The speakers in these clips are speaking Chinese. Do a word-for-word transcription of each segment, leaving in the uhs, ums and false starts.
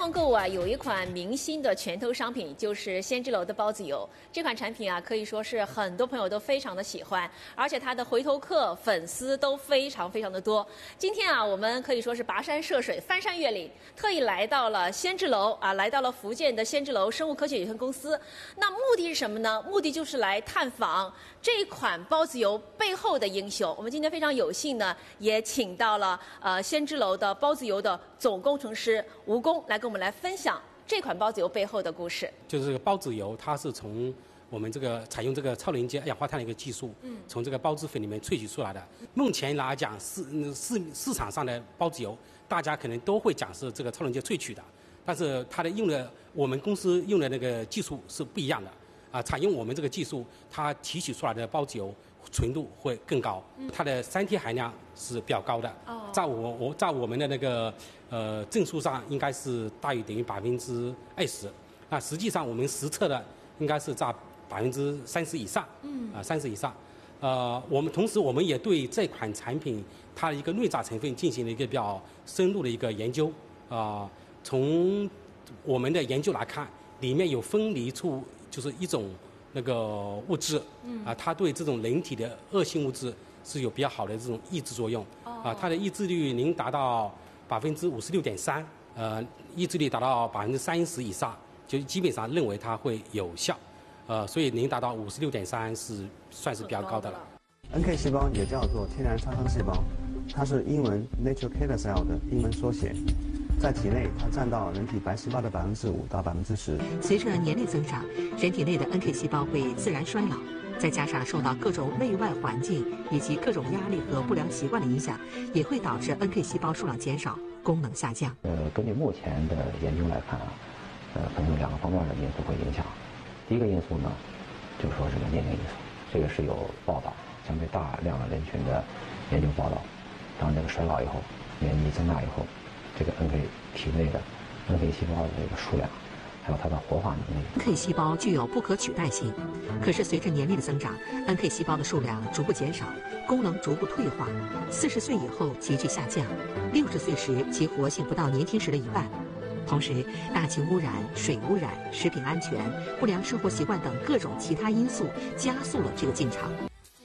方购物啊，有一款明星的拳头商品，就是仙芝楼的包子油。这款产品啊，可以说是很多朋友都非常的喜欢，而且它的回头客、粉丝都非常非常的多。今天啊，我们可以说是跋山涉水、翻山越岭，特意来到了仙芝楼啊，来到了福建的仙芝楼生物科学有限公司。那目的是什么呢？目的就是来探访这款包子油背后的英雄。我们今天非常有幸呢，也请到了呃仙芝楼的包子油的总工程师吴工来跟我们来分享这款包子油背后的故事。 就是这个包子油，它是从我们这个采用这个超连接二氧化碳的一个技术，嗯，从这个包子粉里面萃取出来的。目前来讲，市市市场上的包子油，大家可能都会讲是这个超连接萃取的，但是它的用的我们公司用的那个技术是不一样的。啊，采用我们这个技术，它提取出来的包子油纯度会更高，它的三铁含量是比较高的。哦，在我我在我们的那个呃证书上，应该是大于等于百分之二十。那实际上我们实测的应该是在百分之三十以上。嗯，啊三十以上。呃，我们同时我们也对这款产品它的一个内杂成分进行了一个比较深入的一个研究。啊、呃，从我们的研究来看，里面有分离出。就是一种那个物质，嗯啊，它对这种人体的恶性物质是有比较好的这种抑制作用。哦，啊，它的抑制率能达到百分之五十六点三，呃，抑制率达到百分之三十以上，就基本上认为它会有效，呃，所以能达到五十六点三是算是比较高的了。 N K 细胞也叫做天然杀伤细胞，它是英文 natural killer cell 的英文缩写。在体内，它占到人体白细胞的百分之五到百分之十。 随着年龄增长，人体内的 N K 细胞会自然衰老，再加上受到各种内外环境以及各种压力和不良习惯的影响，也会导致 N K 细胞数量减少，功能下降。 呃，根据目前的研究来看啊，呃，可能有两个方面的因素会影响。第一个因素呢，就是说这个年龄因素，这个是有报道，相对大量的人群的研究报道，当这个衰老以后，年纪增大以后。这个 N K 体内的 N K 细胞的这个数量，还有它的活化能力。 N K 细胞具有不可取代性，可是随着年龄的增长 ，N K 细胞的数量逐步减少，功能逐步退化。四十岁以后急剧下降，六十岁时其活性不到年轻时的一半。同时，大气污染、水污染、食品安全、不良生活习惯等各种其他因素，加速了这个进程。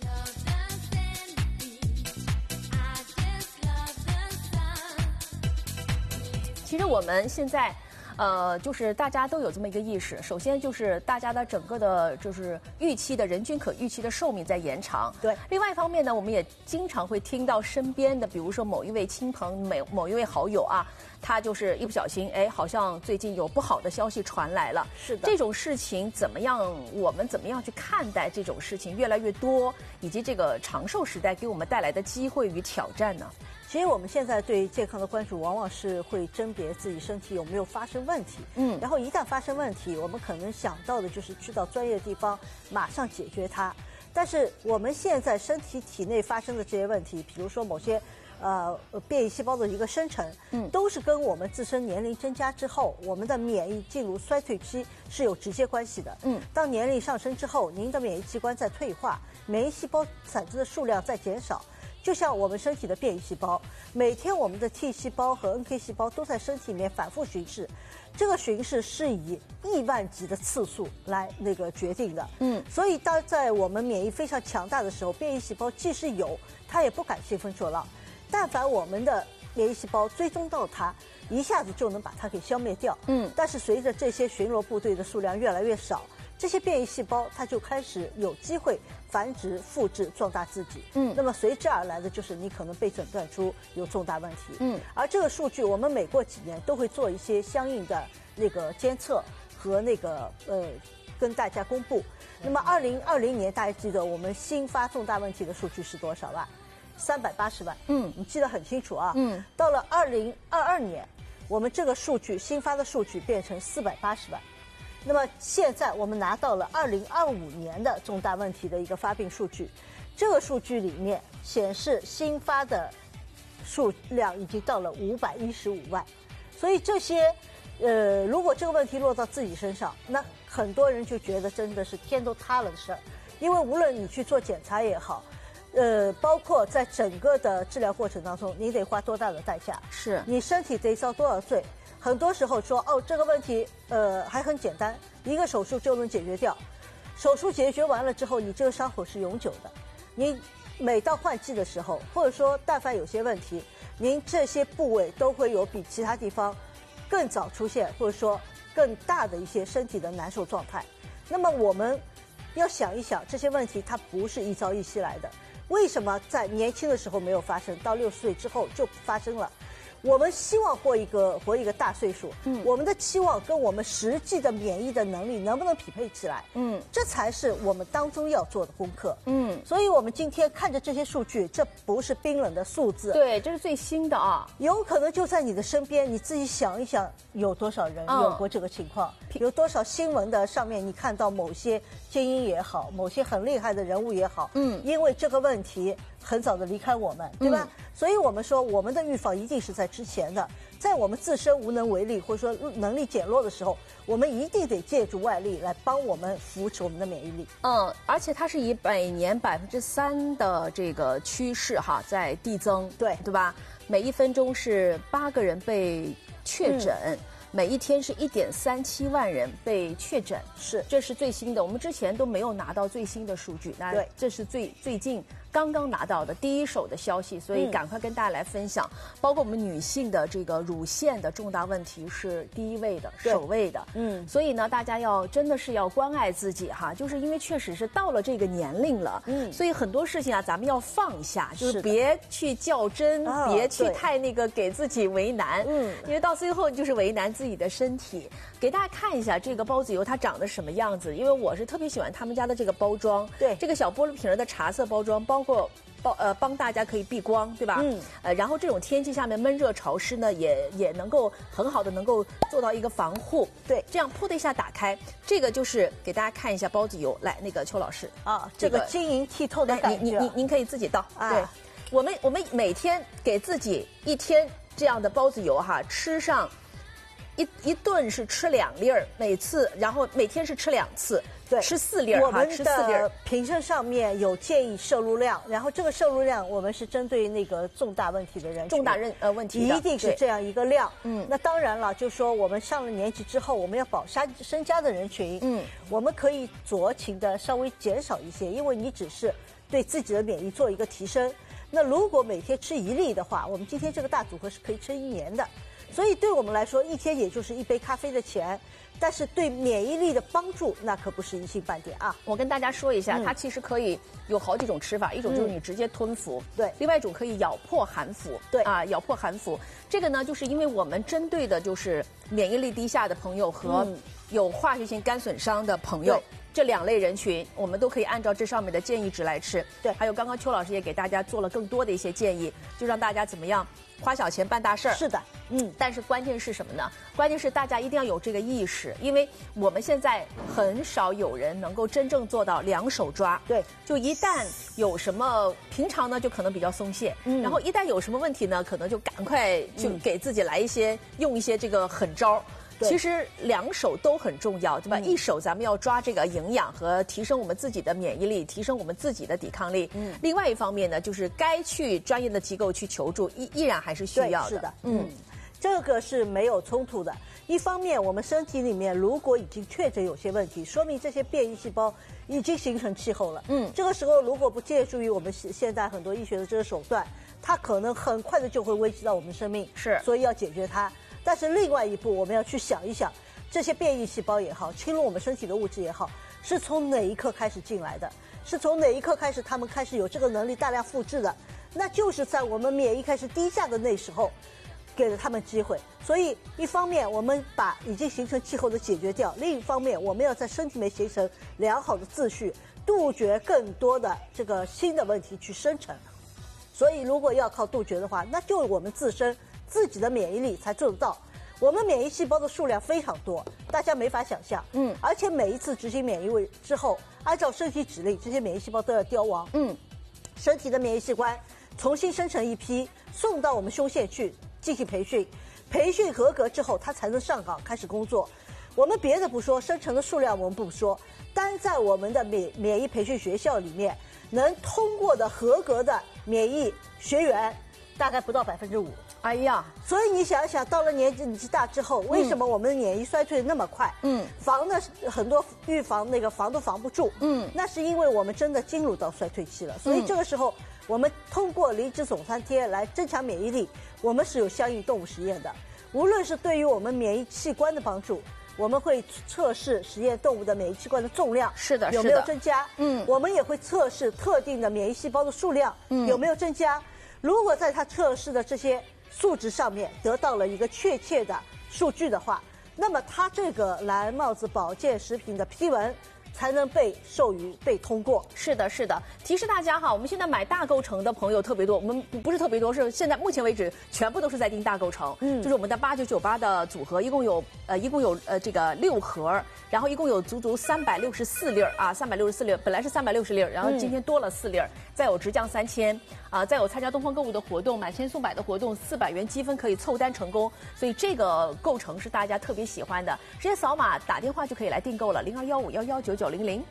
其实我们现在，呃，就是大家都有这么一个意识。首先就是大家的整个的，就是预期的人均可预期的寿命在延长。 对。 另外一方面呢，我们也经常会听到身边的，比如说某一位亲朋、某某一位好友啊，他就是一不小心，哎，好像最近有不好的消息传来了。 是的。 这种事情怎么样？我们怎么样去看待这种事情越来越多，以及这个长寿时代给我们带来的机会与挑战呢？ 其实我们现在对健康的关注，往往是会甄别自己身体有没有发生问题，嗯，然后一旦发生问题，我们可能想到的就是去到专业的地方马上解决它。但是我们现在身体体内发生的这些问题，比如说某些呃变异细胞的一个生成，嗯，都是跟我们自身年龄增加之后，我们的免疫进入衰退期是有直接关系的，嗯，当年龄上升之后，您的免疫器官在退化，免疫细胞产生的数量在减少。就像我们身体的变异细胞，每天我们的 T 细胞和 N K 细胞都在身体里面反复巡视，这个巡视是以亿万级的次数来那个决定的。嗯，所以当在我们免疫非常强大的时候，变异细胞即使有，它也不敢兴奋作浪。但凡我们的免疫细胞追踪到它，一下子就能把它给消灭掉。嗯，但是随着这些巡逻部队的数量越来越少，这些变异细胞它就开始有机会繁殖、复制、壮大自己。嗯，那么随之而来的就是你可能被诊断出有重大问题。嗯，而这个数据我们每过几年都会做一些相应的那个监测和那个呃跟大家公布。那么二零二零年大家记得我们新发重大问题的数据是多少万？三百八十万。嗯，你记得很清楚啊。嗯，到了二零二二年，我们这个数据新发的数据变成四百八十万。那么现在我们拿到了二零二五年的重大问题的一个发病数据，这个数据里面显示新发的数量已经到了五百一十五万，所以这些，呃，如果这个问题落到自己身上，那很多人就觉得真的是天都塌了的事儿，因为无论你去做检查也好，呃，包括在整个的治疗过程当中，你得花多大的代价？ 是你身体得遭多少罪？ 很多时候说哦这个问题呃还很简单，一个手术就能解决掉。手术解决完了之后，你这个伤口是永久的。你每到换季的时候，或者说但凡有些问题，您这些部位都会有比其他地方更早出现，或者说更大的一些身体的难受状态。那么我们要想一想，这些问题它不是一朝一夕来的，为什么在年轻的时候没有发生，到六十岁之后就发生了？我们希望活一个活一个大岁数，嗯，我们的期望跟我们实际的免疫的能力能不能匹配起来？嗯，这才是我们当中要做的功课。嗯，所以我们今天看着这些数据，这不是冰冷的数字， 对，这是最新的啊， 有可能就在你的身边，你自己想一想，有多少人有过这个情况？嗯、有多少新闻的上面你看到某些精英也好，某些很厉害的人物也好，嗯，因为这个问题很早的离开我们，对吧？嗯、所以我们说，我们的预防一定是在之前的，在我们自身无能为力或者说能力减弱的时候，我们一定得借助外力来帮我们扶持我们的免疫力。 嗯，而且它是以每年百分之三的这个趋势哈在递增， 对对吧？每一分钟是八个人被确诊。嗯，每一天是一点三七万人被确诊， 是， 这是最新的。我们之前都没有拿到最新的数据，那这是最最近刚刚拿到的第一手的消息，所以赶快跟大家来分享。嗯、包括我们女性的这个乳腺的重大问题是第一位的、首位的。嗯，所以呢，大家要真的是要关爱自己哈，就是因为确实是到了这个年龄了，嗯，所以很多事情啊，咱们要放下，就是别去较真， 哦、 别去太那个给自己为难，嗯，因为到最后就是为难自己的身体。给大家看一下这个包子油它长得什么样子，因为我是特别喜欢他们家的这个包装， 对， 这个小玻璃瓶的茶色包装，包括包呃帮大家可以避光，对吧？嗯，呃，然后这种天气下面闷热潮湿呢，也也能够很好的能够做到一个防护， 对， 这样噗的一下打开，这个就是给大家看一下包子油，来，那个邱老师啊，这个晶莹剔透的感觉， 您您您可以自己倒， 啊、 对，我们我们每天给自己一天这样的包子油哈，吃上。一一顿是吃两粒儿，每次，然后每天是吃两次， 对， 吃四粒儿哈，吃四粒儿。瓶身上面有建议摄入量，然后这个摄入量我们是针对那个重大问题的人， 重大人呃问题的一定是这样一个量。嗯，那当然了，就说我们上了年纪之后，我们要保家身家的人群，嗯，我们可以酌情的稍微减少一些，因为你只是对自己的免疫做一个提升。那如果每天吃一粒的话，我们今天这个大组合是可以吃一年的。所以对我们来说，一天也就是一杯咖啡的钱，但是对免疫力的帮助那可不是一星半点啊！ 我跟大家说一下，嗯、它其实可以有好几种吃法，一种就是你直接吞服， 对、嗯； 另外一种可以咬破含服， 对啊，咬破含服。这个呢，就是因为我们针对的就是免疫力低下的朋友和有化学性肝损伤的朋友。这两类人群，我们都可以按照这上面的建议值来吃。 对， 还有刚刚邱老师也给大家做了更多的一些建议，就让大家怎么样花小钱办大事儿。 是的，嗯。 但是关键是什么呢？关键是大家一定要有这个意识，因为我们现在很少有人能够真正做到两手抓。 对， 就一旦有什么，平常呢就可能比较松懈，嗯，然后一旦有什么问题呢，可能就赶快就给自己来一些、嗯、用一些这个狠招。其实两手都很重要，对吧？嗯、一手咱们要抓这个营养和提升我们自己的免疫力，提升我们自己的抵抗力。嗯。另外一方面呢，就是该去专业的机构去求助，依依然还是需要的。 是的，嗯，这个是没有冲突的。一方面，我们身体里面如果已经确诊有些问题，说明这些变异细胞已经形成气候了。嗯。这个时候如果不借助于我们现在很多医学的这个手段，它可能很快的就会危及到我们生命。 是。 所以要解决它。但是另外一步，我们要去想一想，这些变异细胞也好，侵入我们身体的物质也好，是从哪一刻开始进来的？是从哪一刻开始，他们开始有这个能力大量复制的？那就是在我们免疫开始低下的那时候，给了他们机会。所以，一方面我们把已经形成气候的解决掉，另一方面我们要在身体里面形成良好的秩序，杜绝更多的这个新的问题去生成。所以，如果要靠杜绝的话，那就我们自身。自己的免疫力才做得到，我们免疫细胞的数量非常多，大家没法想象。嗯，而且每一次执行免疫位之后，按照身体指令，这些免疫细胞都要凋亡。嗯，身体的免疫器官重新生成一批，送到我们胸腺去进行培训，培训合格之后，它才能上岗开始工作。我们别的不说，生成的数量我们不说，单在我们的免免疫培训学校里面，能通过的合格的免疫学员大概不到百分之五。 哎呀，所以你想一想，到了年纪年纪大之后，为什么我们的免疫衰退那么快？嗯，防的很多预防那个防都防不住。嗯，那是因为我们真的进入到衰退期了。所以这个时候，我们通过离子总酸贴来增强免疫力，我们是有相应动物实验的。无论是对于我们免疫器官的帮助，我们会测试实验动物的免疫器官的重量， 是的， 有没有增加？嗯，我们也会测试特定的免疫细胞的数量，嗯，有没有增加？如果在它测试的这些数值上面得到了一个确切的数据的话，那么它这个蓝帽子保健食品的批文才能被授予被通过。 是的，是的。提示大家哈，我们现在买大构成的朋友特别多，我们不是特别多，是现在目前为止全部都是在订大构成，嗯，就是我们的八九九八的组合，一共有呃一共有呃这个六盒，然后一共有足足三百六十四粒儿啊，三百六十四粒儿，本来是三百六十粒儿，然后今天多了四粒儿，再有直降三千啊，再有参加东方购物的活动，买千送百的活动，四百元积分可以凑单成功，所以这个构成是大家特别喜欢的，直接扫码打电话就可以来订购了，零二幺五幺幺九九零零。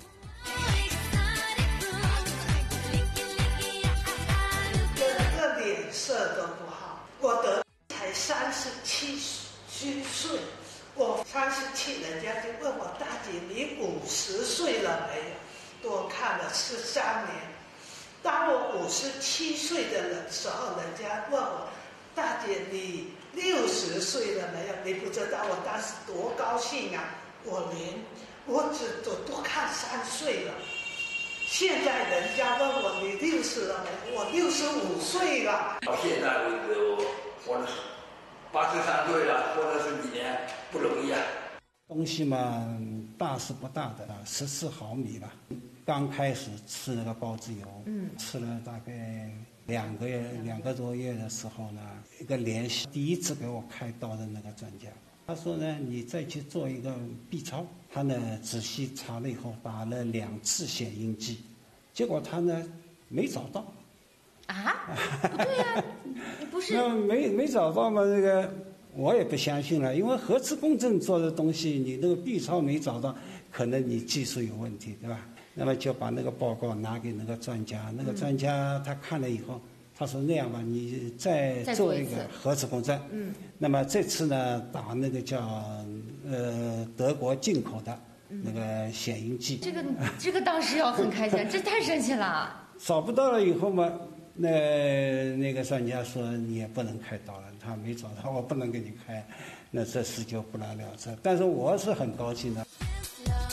整个脸色都不好，我得才三十七虚岁，我三十七，人家就问我大姐你五十岁了没有？多看了十三年。当我五十七岁的时候，人家问我大姐你六十岁了没有？你不知道我当时多高兴啊！我连我只多多看三岁了。现在人家问我你六十了没？我六十五岁了。 到现在为止，我活了八十三岁了，活了十几年，不容易啊。 东西嘛，大是不大的，十四毫米吧。刚开始吃那个孢子油，嗯，吃了大概两个月、两个多月的时候呢，一个联系第一次给我开刀的那个专家，他说呢，你再去做一个 B 超。他呢仔细查了以后，打了两次显影剂，结果他呢没找到。 啊？不对呀、啊，你不是？ 那没没找到嘛？这个我也不相信了，因为核磁共振做的东西，你那个 B 超没找到，可能你技术有问题，对吧？那么就把那个报告拿给那个专家，那个专家他看了以后，他说那样吧，你再做一个核磁共振。嗯。那么这次呢，打那个叫呃德国进口的那个显影剂。 这个这个当时要很开心，这太神奇了。 找不到了以后嘛，那那个专家说你也不能开刀了，他没找到，我不能给你开，那这事就不了了之。但是我是很高兴的。